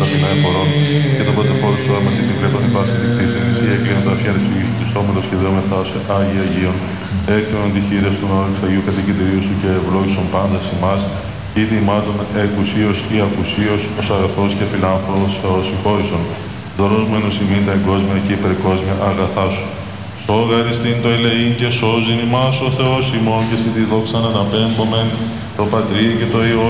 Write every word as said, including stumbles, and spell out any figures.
ταπεινά εφορών και τον πρωτοφόρο σου με την Βιβλία των υπάσχει τη κτήση νησί, έκλεινε τα αυτιά της ψυχής του σώματος και δέομεθα σε Άγιοι Αγίων. Έκτονον τη χείρες του ναού εξ Αγίου κατοικητηρίου σου και ευλόγησον πάντα ημάς, είτε ημάτων εκουσίως ή ακουσίως, ως αγαθός και φιλάνθρωπος Θεός συγχώρησον. Δωρούμενος ημίν τα εγκόσμια και υπερκόσμια αγαθά σου. Σόγαριστην το ελεήν και σώζειν ημάς ο Θεός ημών και στη τη δόξαν αναπέμπομεν το Πατρί και το Υιό